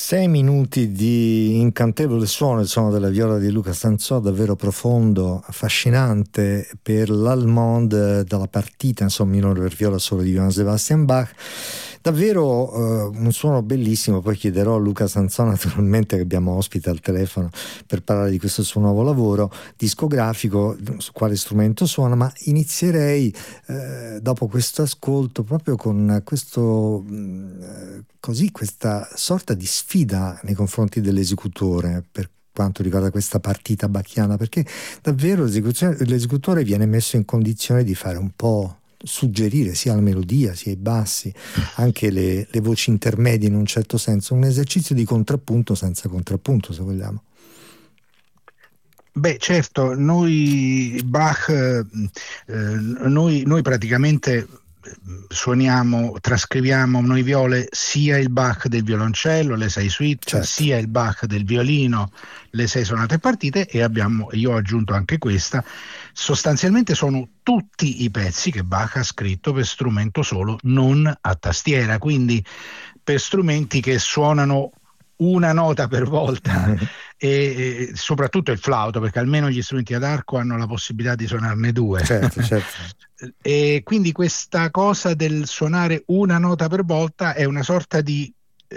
6 minuti di incantevole suono, il suono della viola di Luca Stanzò, davvero profondo, affascinante per l'Allemande dalla partita in sol minore per viola solo di Johann Sebastian Bach. Davvero un suono bellissimo. Poi chiederò a Luca Stanzò, naturalmente, che abbiamo ospite al telefono, per parlare di questo suo nuovo lavoro discografico, su quale strumento suona, ma inizierei dopo questo ascolto proprio con questo questa sorta di sfida nei confronti dell'esecutore per quanto riguarda questa partita bacchiana, perché davvero l'esecutore viene messo in condizione di fare un po', suggerire sia la melodia sia i bassi, anche le voci intermedie, in un certo senso, un esercizio di contrappunto senza contrappunto, se vogliamo. Beh, certo, noi Bach, noi praticamente trascriviamo noi viole sia il Bach del violoncello, le 6 suite, Certo. sia il Bach del violino, le 6 sonate e partite, e io ho aggiunto anche questa. Sostanzialmente sono tutti i pezzi che Bach ha scritto per strumento solo, non a tastiera, quindi per strumenti che suonano una nota per volta. E soprattutto il flauto, perché almeno gli strumenti ad arco hanno la possibilità di suonarne 2. Certo. E quindi questa cosa del suonare una nota per volta è una sorta di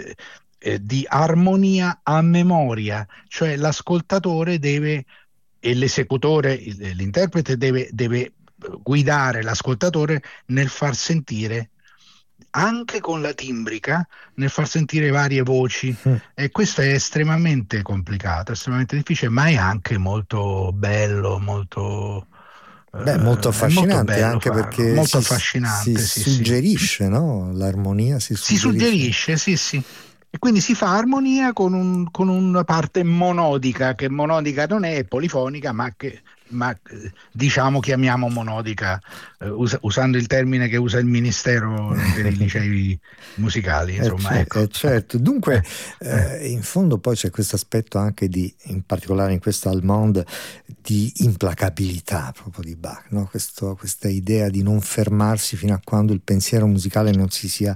armonia a memoria, cioè l'ascoltatore deve, e l'esecutore, l'interprete deve guidare l'ascoltatore nel far sentire, anche con la timbrica, nel far sentire varie voci. E questo è estremamente complicato, estremamente difficile, ma è anche molto bello, molto Molto è molto affascinante, bello anche farlo, perché molto si affascinante, sì, sì. suggerisce, no? L'armonia si Si suggerisce. suggerisce, sì, sì. E quindi si fa armonia con una parte monodica, che monodica non è polifonica, ma diciamo chiamiamo monodica, usando il termine che usa il Ministero per i licei musicali, insomma, ecco. Certo. Dunque, in fondo poi c'è questo aspetto anche in particolare in questo Allemande, di implacabilità proprio di Bach, no? Questa idea di non fermarsi fino a quando il pensiero musicale non si sia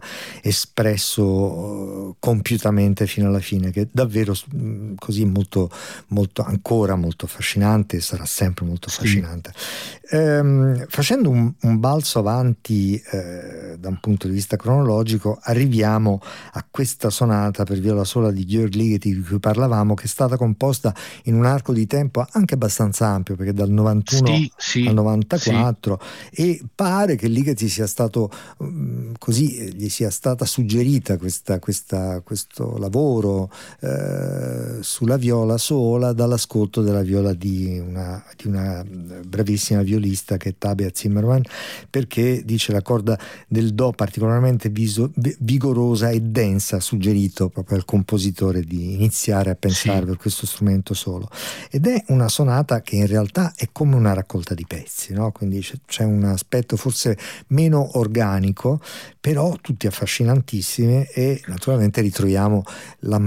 espresso compiutamente fino alla fine, che è davvero così molto, molto, ancora molto affascinante, e sarà sempre molto affascinante. Facendo un balzo avanti da un punto di vista cronologico, arriviamo a questa sonata per viola sola di György Ligeti di cui parlavamo, che è stata composta in un arco di tempo anche abbastanza ampio, perché dal 91 al 94, e pare che Ligeti sia stato gli sia stata suggerita questo lavoro sulla viola sola dall'ascolto della viola di una bravissima violista che è Tabea Zimmermann, perché dice la corda del do particolarmente vigorosa e densa ha suggerito proprio al compositore di iniziare a pensare per questo strumento solo, ed è una sonata che in realtà è come una raccolta di pezzi, no? Quindi c'è un aspetto forse meno organico, però tutti affascinantissimi, e naturalmente ritroviamo la